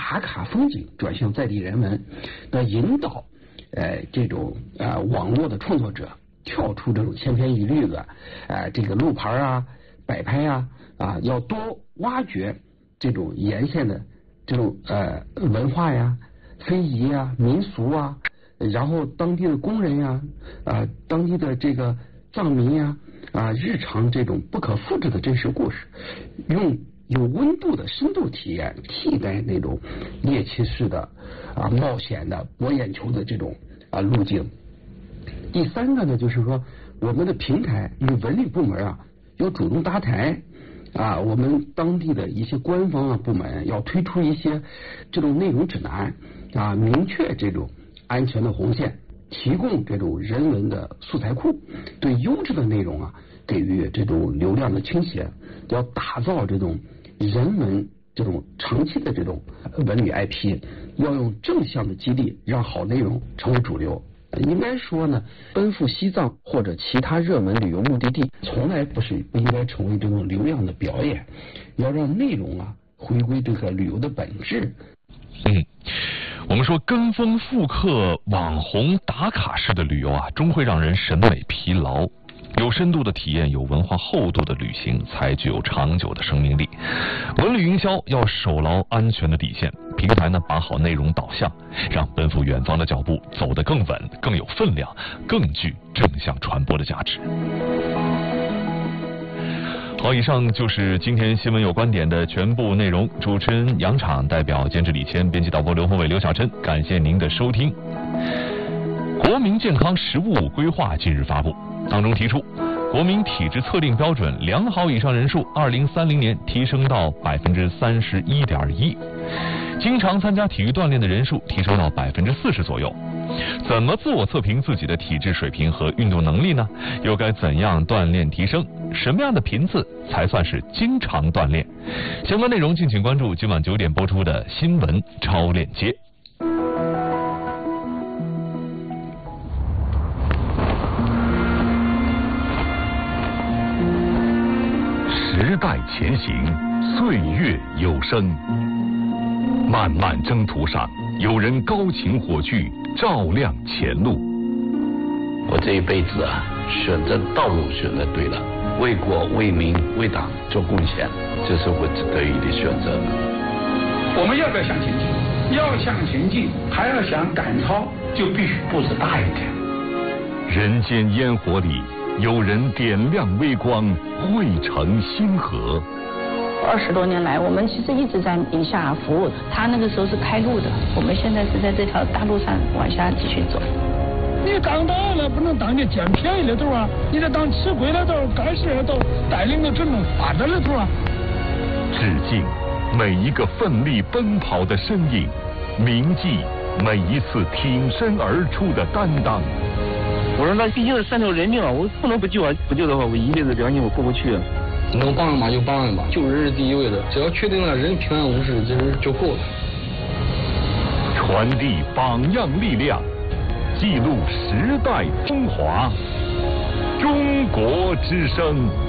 打卡风景转向在地人文，那引导这种网络的创作者跳出这种千篇一律的这个路牌啊、摆拍啊要多挖掘这种沿线的这种文化呀、非遗啊、民俗啊，然后当地的工人呀当地的这个藏民呀日常这种不可复制的真实故事，用有温度的深度体验替代那种猎奇式的冒险的博眼球的这种路径。第三个呢，就是说我们的平台与文旅部门要主动搭台我们当地的一些官方部门要推出一些这种内容指南明确这种安全的红线，提供这种人文的素材库，对优质的内容给予这种流量的倾斜，要打造这种人文这种长期的这种文旅 IP， 要用正向的激励让好内容成为主流。应该说呢，奔赴西藏或者其他热门旅游目的地，从来不应该成为这种流量的表演，要让内容回归这个旅游的本质。 我们说跟风复刻网红打卡式的旅游终会让人审美疲劳。有深度的体验，有文化厚度的旅行才具有长久的生命力。文旅营销要守牢安全的底线，平台呢把好内容导向，让奔赴远方的脚步走得更稳、更有分量、更具正向传播的价值。好，以上就是今天新闻有观点的全部内容。主持人杨昶，代表监制李谦，编辑导播刘宏伟、刘小珍，感谢您的收听。国民健康实务规划近日发布，当中提出，国民体质测定标准良好以上人数2030年提升到31.1%，经常参加体育锻炼的人数提升到40%左右。怎么自我测评自己的体质水平和运动能力呢？又该怎样锻炼提升？什么样的频次才算是经常锻炼？相关内容敬请关注今晚9点播出的新闻超链接。 时代前行，岁月有声。漫漫征途上，有人高擎火炬，照亮前路。 我这一辈子选择道路选择对了，为国为民为党做贡献，这是我得以的选择。 我们要不要向前进？要向前进，还要想赶超，就必须步子大一点。 人间烟火里，有人点亮微光，汇成星河。 20多年来，我们其实一直在宁夏服务。他那个时候是开路的，我们现在是在这条大路上往下继续走。 你当大了不能当你捡便宜的头你得当吃亏的头，干事的头，带领着整种发展的头致敬每一个奋力奔跑的身影，铭记每一次挺身而出的担当。 我说那毕竟是3条人命我不能不救不救的话，我一辈子良心我过不去。 能帮人嘛就帮人吧，救人是第一位的，只要确定了人平安无事，就够了。 传递榜样力量，记录时代风华，中国之声。